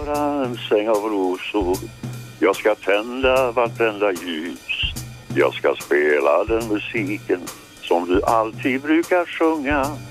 vara en säng av rosor. Jag ska tända vartenda ljus. Jag ska spela den musiken som du alltid brukar sjunga.